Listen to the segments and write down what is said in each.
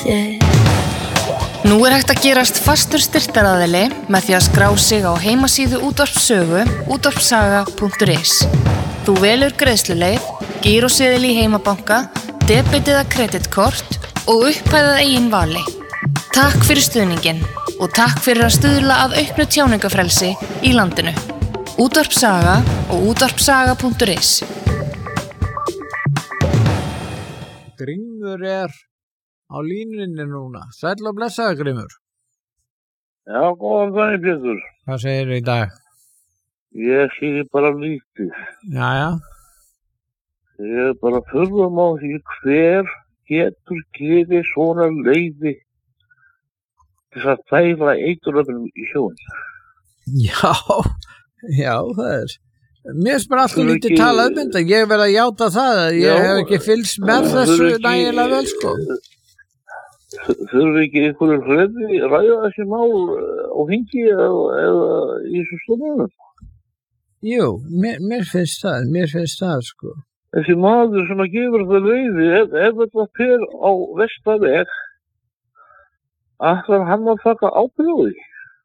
Nú hægt að gerast fastur styrktaraðili með því að skrá sig á heimasíðu Útvarpssögu útvarpssaga.is. Þú velur greiðsluleið, gíróseðil í heimabanka, debet eða kreditkort og upphæðað eigin vali. Takk fyrir stuðninginn og takk fyrir að stuðla að auknu tjáningarfrelsi í landinu. Útvarpssaga og útvarpssaga.is. Grímur á línunni núna. Sæll og blessaður, Grímur. Já, góðan daginn, Pétur. Hvað segirðu í dag? Ég segi bara lítið. Jæja. Ég bara furðum á því hver getur gefið svona leyfi til að þæla eituröfnum í sjóinn. Já, það Mér bara alltaf lítið talað þetta. Ég verð að játa það að ég hef ekki fylgst með þessu nægilega vel, sko. Þurfi ekki einhverjum hrefi ræða þessi mál á þingi eða í þessu stofnunum? Jú, mér finnst það, sko. Þessi maður sem að gefur það leyfi, ef þetta fer á vestaveg, ætlar hann að taka ábyrgð á því?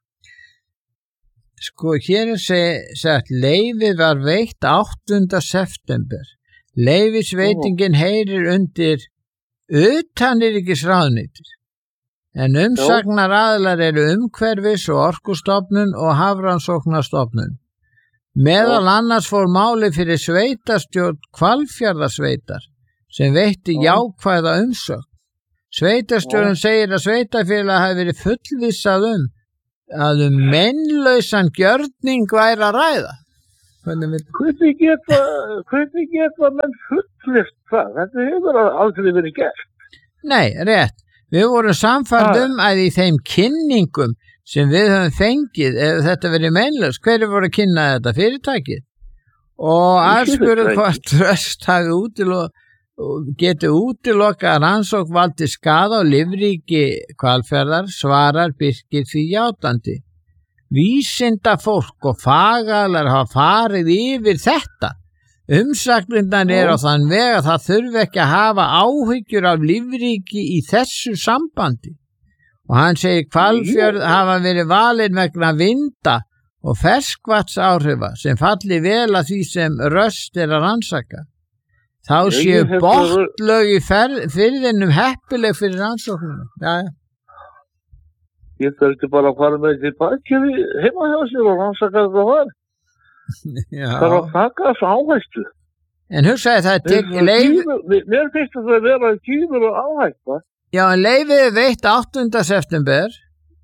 Sko, hér sagt, leyfið var veitt 8. september. Leyfisveitingin heyrir undir utanríkisráðuneytið. En umsagnaraðilar eru Umhverfis- og Orkustofnun og Hafrannsóknastofnun. Meðal annars fór máli fyrir sveitarstjórn Hvalfjarðarsveitar sem veitti jákvæða umsögn. Sveitarstjórn segir að sveitarfélag hafi verið fullvissað að meinlausan gjörning væri að ræða. Hvernig geta menn fullvisst það? Þetta hefur aldrei verið gert. Nei, rétt. Við vorum samfærd að í þeim kynningum sem við höfum fengið, ef þetta verið meinlaust, hverju voru að kynna þetta fyrirtækið? Og aðspurðu hvort Röst hafi geti útilokað rannsókn valdi skaða á lífríki Hvalfjarðar, svarar Birkir því játandi. Vísinda fólk og fagaðilar hafa farið yfir þetta. Umsagnirnar á þann veg að það þurfi ekki að hafa áhyggjur af lífríki í þessu sambandi. Og hann segir Hvalfjörð hafa verið valin vegna vinda og ferskvatnsáhrifa sem falli vel að því sem Röst að rannsaka. Þá séu botnlög í firðinum heppileg fyrir rannsóknunum. Já. Ég þurfti bara að fara með til bakkerfi heima hjá sér og rannsaka þetta var. Það var að taka þessu áhættu. En hugsaði það tekið leyfi... Mér finnst þetta að vera kýmur og áhætta. Já, en leyfið veitt 8. september.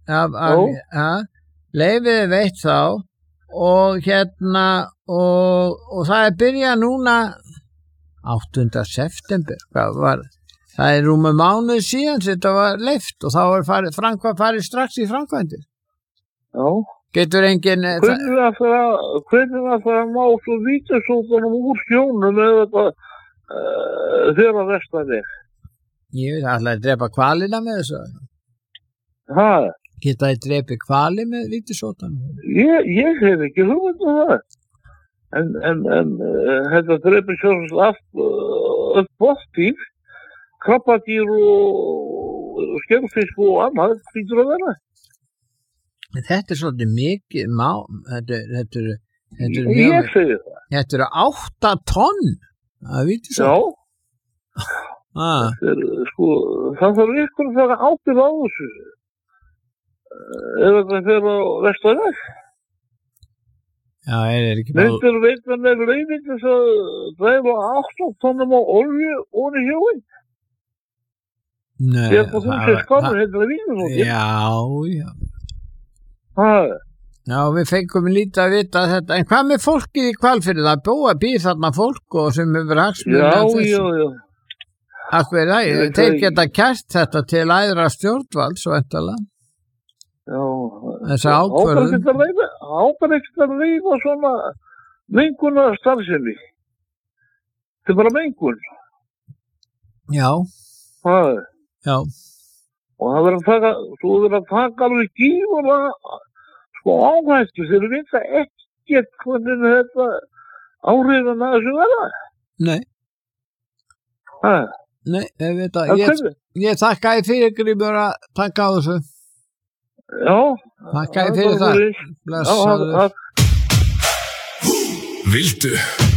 Leyfið veitt þá og og það byrjað núna 8. september, það rúmur mánuð síðan sem þetta var leyft og þá var farið strax í framkvæmdir. Já. Getur engin... Hvernig að það má svo vítasóttunum úr sjónum eða þetta þeirra vestaveg? Ég veit að drepa hvalina með þessu. Hæ? Geta þið drepið hvali með vítasóttunum? Ég hef ekki hugmynd það. En þetta dreipir sjálfsagt allt botndýr, krabbadýr og skelfisk og annað, hlýtur að vera. Þetta svolítið mikið Ég segi það. Þetta 8 tonn að vítasóttum. Já. Það þarf ykkur að taka ábyrgð á þessu. Ef þetta fer á vestaveg. Já, ekki bara... Myndir veitna með leyfi til þess að dreifa 8 tonnum á olju og í sjóinn? Nei, Ég er þú sér skamur hérna að vína nú. Já. Hæ? Já, við fengum lítið að vita þetta. En hvað með fólkið í Hvalfirði? Það býr þarna fólk og sem hefur hagsmuni. Já. Akkur þeir geta kært þetta til æðra stjórnvalds og endalega. Já, þessi ákvörðun. Ákveð ekkert að leifa svona mengunar starfsemi. Þetta bara mengun. Já. Já. Og það verður að taka alveg gífurlega áhættu þegar við vita ekkert hvernig þetta áhrifin að þessu verða. Nei. Nei, ég veit að ég þakka þér fyrir Grímur að taka á þessu. Já. Þakka þér fyrir það. Blessaður. Viltu